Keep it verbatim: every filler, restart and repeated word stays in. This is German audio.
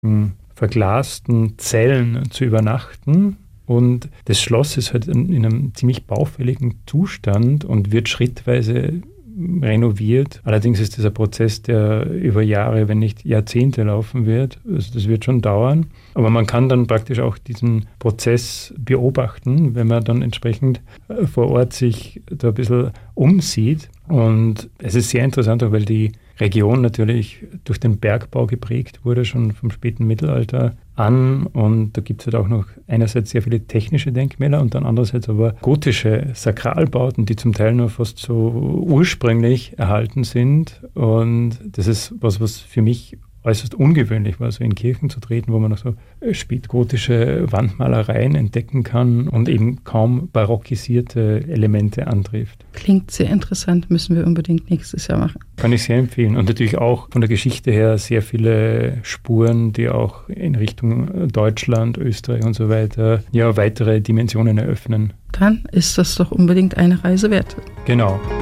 solchen verglasten Zellen zu übernachten. Und das Schloss ist halt in, in einem ziemlich baufälligen Zustand und wird schrittweise renoviert. Allerdings ist das ein Prozess, der über Jahre, wenn nicht Jahrzehnte laufen wird. Also das wird schon dauern. Aber man kann dann praktisch auch diesen Prozess beobachten, wenn man dann entsprechend vor Ort sich da ein bisschen umsieht. Und es ist sehr interessant, auch weil die Region natürlich durch den Bergbau geprägt wurde, schon vom späten Mittelalter an. Und da gibt es halt auch noch einerseits sehr viele technische Denkmäler und dann andererseits aber gotische Sakralbauten, die zum Teil nur fast so ursprünglich erhalten sind. Und das ist was, was für mich äußerst ungewöhnlich war, so in Kirchen zu treten, wo man noch so spätgotische Wandmalereien entdecken kann und eben kaum barockisierte Elemente antrifft. Klingt sehr interessant, müssen wir unbedingt nächstes Jahr machen. Kann ich sehr empfehlen. Und natürlich auch von der Geschichte her sehr viele Spuren, die auch in Richtung Deutschland, Österreich und so weiter ja weitere Dimensionen eröffnen. Dann ist das doch unbedingt eine Reise wert. Genau.